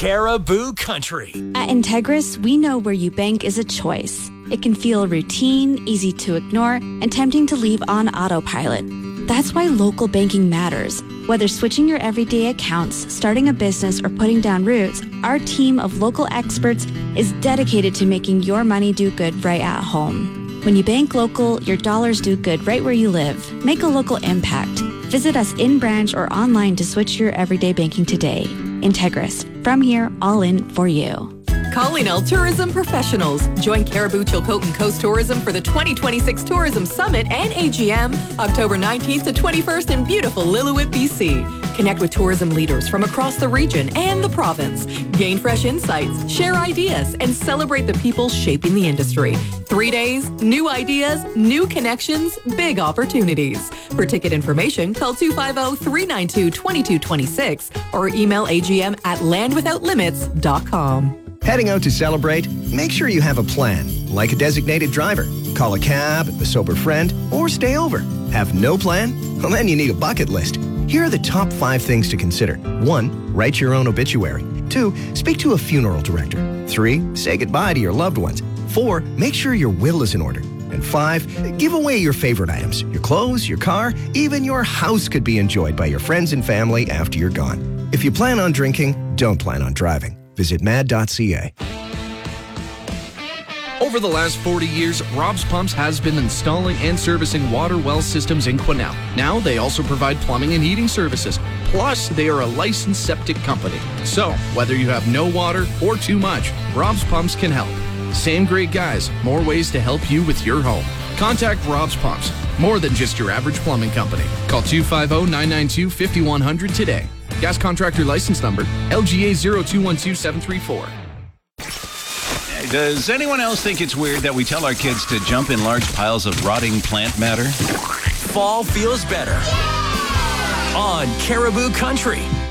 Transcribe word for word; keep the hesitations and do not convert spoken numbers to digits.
Caribou Country. At Integris, we know where you bank is a choice. It can feel routine, easy to ignore, and tempting to leave on autopilot. That's why local banking matters. Whether switching your everyday accounts, starting a business, or putting down roots, our team of local experts is dedicated to making your money do good right at home. When you bank local, your dollars do good right where you live. Make a local impact. Visit us in branch or online to switch your everyday banking today. Integris. From here, all in for you. Calling all tourism professionals. Join Caribou Chilcotin Coast Tourism for the twenty twenty-six Tourism Summit and A G M, October nineteenth to twenty-first in beautiful Lillooet, B C. Connect with tourism leaders from across the region and the province. Gain fresh insights, share ideas, and celebrate the people shaping the industry. Three days, new ideas, new connections, big opportunities. For ticket information, call two five zero, three nine two, two two two six or email A G M at land without limits dot com. Heading out to celebrate? Make sure you have a plan, like a designated driver. Call a cab, a sober friend, or stay over. Have no plan? Well, then you need a bucket list. Here are the top five things to consider. One, write your own obituary. Two, speak to a funeral director. Three, say goodbye to your loved ones. Four, make sure your will is in order. And five, give away your favorite items. Your clothes, your car, even your house could be enjoyed by your friends and family after you're gone. If you plan on drinking, don't plan on driving. Visit mad dot c a. Over the last forty years, Rob's Pumps has been installing and servicing water well systems in Quesnel. Now they also provide plumbing and heating services. Plus, they are a licensed septic company. So, whether you have no water or too much, Rob's Pumps can help. Same great guys, more ways to help you with your home. Contact Rob's Pumps, more than just your average plumbing company. Call two five zero, nine nine two, five one zero zero today. Gas contractor license number L G A zero two one two seven three four. Does anyone else think it's weird that we tell our kids to jump in large piles of rotting plant matter? Fall feels better on Caribou Country.